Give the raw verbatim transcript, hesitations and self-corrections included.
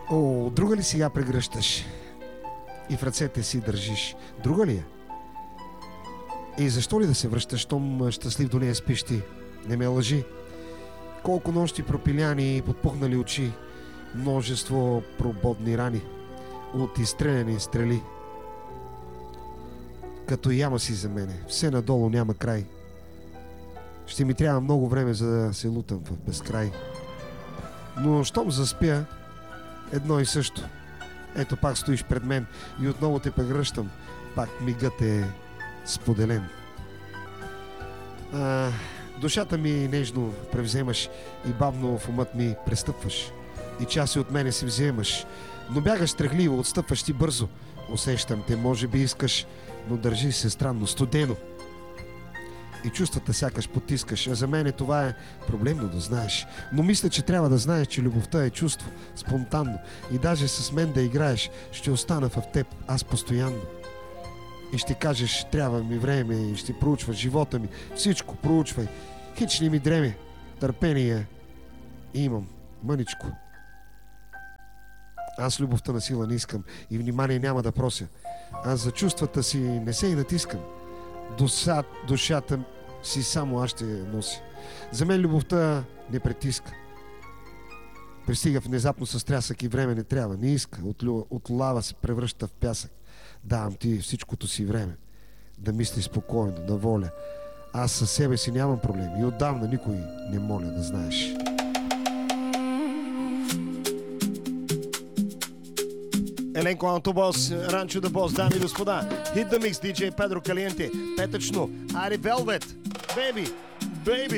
О, друга ли сега прегръщаш и в ръцете си държиш? Друга ли е? И защо ли да се връщаш, щом щастлив до нея спиш ти? Не ме лъжи. Колко нощи пропиляни и подпухнали очи, множество прободни рани от изстреляни стрели. Като яма си за мене, все надолу няма край. Ще ми трябва много време, за да се лутам в безкрай. Но щом заспя, едно и също. Ето пак стоиш пред мен и отново те прегръщам. Пак мигът е споделен. А, душата ми нежно превземаш и бавно в умът ми престъпваш. И части от мене си вземаш. Но бягаш страхливо, отстъпваш ти бързо. Усещам те, може би искаш, но държи се странно, студено. И чувствата сякаш потискаш, а за мен това е проблемно да знаеш. Но мисля, че трябва да знаеш, че любовта е чувство, спонтанно. И даже с мен да играеш, ще остана в теб аз постоянно. И ще кажеш, трябва ми време, и ще проучваш живота ми. Всичко проучвай. Хич ли ми дреме, търпение имам, мъничко. Аз любовта на сила не искам и внимание няма да прося. Аз за чувствата си не се и натискам. Доса, душата си само аз ще носи. За мен любовта не притиска. Пристига внезапно с трясък и време не трябва. Не иска. От, от лава се превръща в пясък. Давам ти всичкото си време. Да мисли спокойно, на воля. Аз със себе си нямам проблем. И отдавна никой не моля да знаеш. Еленко Антобос, Ранчо да Бос, дами и господа. Hit the Mix, диджей Педро Калиенте. Петъчно. Ари Велвет. Бейби. Бейби.